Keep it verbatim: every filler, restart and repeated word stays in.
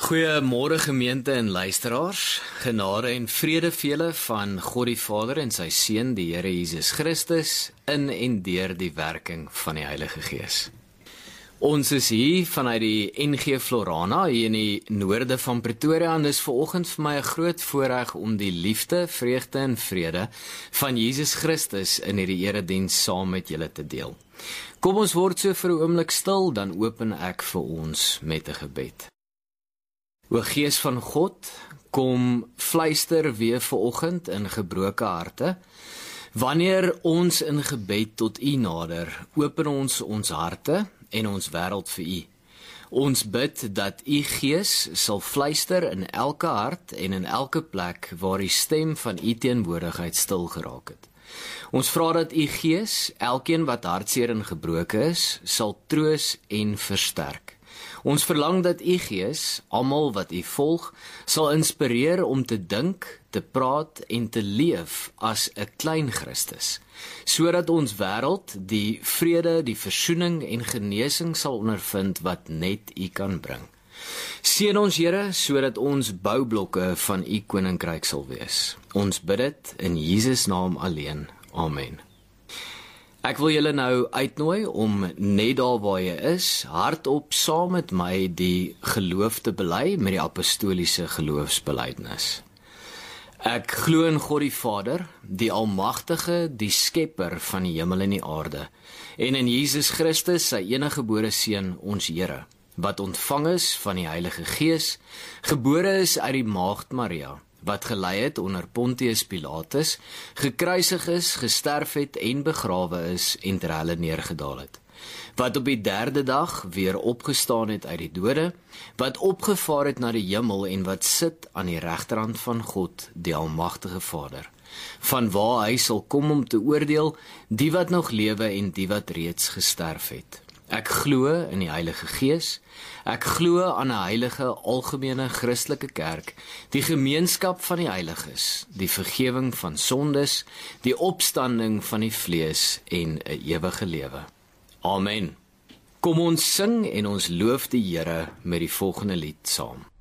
Goeiemôre gemeente en luisteraars, genade en vrede vir julle van God die Vader en sy Seun die Here Jesus Christus in en deur die werking van die Heilige Gees. Ons is hier vanuit die N G Florana hier in die noorde van Pretoria en dis vanoggend vir my 'n groot voorreg om die liefde, vreugde en vrede van Jesus Christus in hierdie erediens saam met julle te deel. Kom ons word so vir 'n oomblik stil, dan open ek vir ons met 'n gebed. O Gees van God, kom fluister weer vanoggend in gebroke harte. Wanneer ons in gebed tot U nader, open ons ons harte en ons wêreld vir U. Ons bid dat U Gees sal fluister in elke hart en in elke plek waar die stem van U teenwoordigheid stil geraak het. Ons vra dat U Gees, elkeen wat hartseer en gebroke is, sal troos en versterk. Ons verlang dat U Gees, almal wat U volg, sal inspireer om te dink, te praat en te leef as 'n klein Christus, sodat ons wêreld die vrede, die versoening en genesing sal ondervind wat net U kan bring. Seën ons Here, sodat ons boublokke van U koninkryk sal wees. Ons bid dit in Jesus naam alleen. Amen. Ek wil julle nou uitnooi om net daar waar jy is, hardop saam met my die geloof te bely met die apostoliese geloofsbelydenis. Ek glo in God die Vader, die Almagtige, die Skepper van die hemel en die aarde, en in Jesus Christus, sy eniggebore Seun, ons Here, wat ontvang is van die Heilige Gees, gebore is uit die Maagd Maria, wat gelei het onder Pontius Pilatus, gekruisig is, gesterf het en begrawe is en ter helle neergedaal het, wat op die derde dag weer opgestaan het uit die dode, wat opgevaar het na die hemel en wat sit aan die regterhand van God, die Almagtige Vader, van waar hy sal kom om te oordeel die wat nog lewe en die wat reeds gesterf het. Ek glo in die Heilige Gees, ek glo aan 'n heilige algemene Christelike kerk, die gemeenskap van die heiliges, die vergifnis van sondes, die opstanding van die vlees en 'n ewige lewe. Amen. Kom ons sing en ons loof die Here met die volgende lied saam.